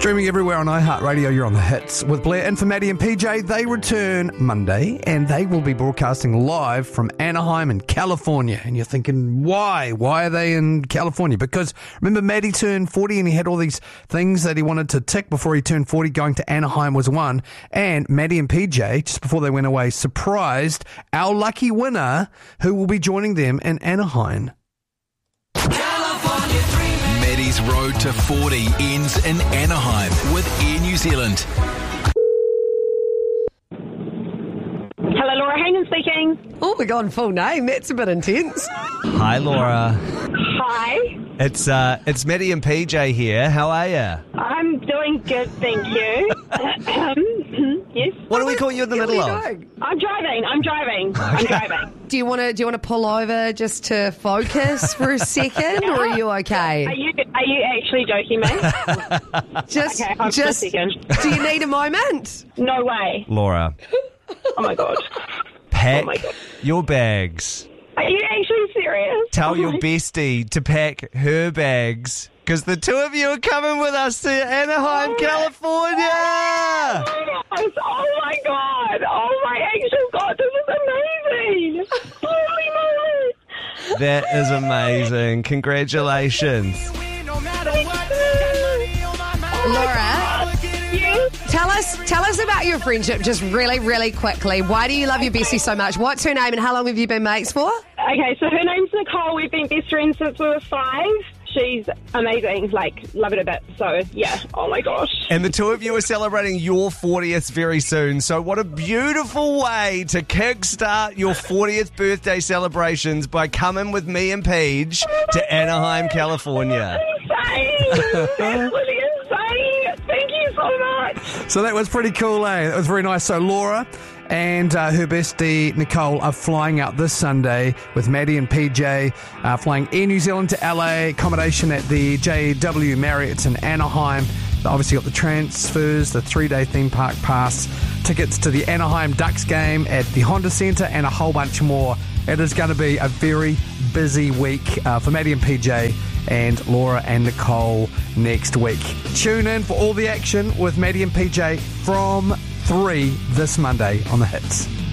Streaming everywhere on iHeartRadio, you're on the hits with Blair. And for Maddie and PJ, they return Monday and they will be broadcasting live from Anaheim in California. And you're thinking, why? Why are they in California? Because remember, Maddie turned 40 and he had all these things that he wanted to tick before he turned 40. Going to Anaheim was one. And Maddie and PJ, just before they went away, surprised our lucky winner who will be joining them in Anaheim. Maddie's road to 40 ends in Anaheim with Air New Zealand. Hello, Laura Hayden speaking. Oh, we're going full name. That's a bit intense. Hi, Laura. Hi. It's Maddie and PJ here. How are you? I'm doing good, thank you. Yes. What do we call you in the middle of? I'm driving. Do you want to pull over just to focus for a second, or are you okay? Are you actually joking, mate? Just, Okay, hold on a second. do you need a moment? No way. Laura, Oh my god. pack Oh my God. your bags. Are you actually serious? Tell Oh your my- bestie to pack her bags because the two of you are coming with us to Anaheim, California. Oh my god. Oh my actual god. This is amazing. Holy moly. That is amazing. Congratulations. Laura, Yes. tell us about your friendship just really, really quickly. Why do you love your bestie so much? What's her name and how long have you been mates for? Okay, so her name's Nicole. We've been best friends since we were 5. She's amazing, love it a bit. So, yeah, oh my gosh. And the two of you are celebrating your 40th very soon. So what a beautiful way to kickstart your 40th birthday celebrations by coming with me and Paige to Anaheim, California. Insane! That's really insane! Thank you so much! So that was pretty cool, eh? That was very nice. So Laura and her bestie Nicole are flying out this Sunday with Maddie and PJ, flying Air New Zealand to LA, accommodation at the JW Marriott's in Anaheim. They obviously got the transfers, the 3-day theme park pass, tickets to the Anaheim Ducks game at the Honda Centre, and a whole bunch more. It is going to be a very busy week for Maddie and PJ and Laura and Nicole next week. Tune in for all the action with Maddie and PJ from 3 this Monday on The Hits.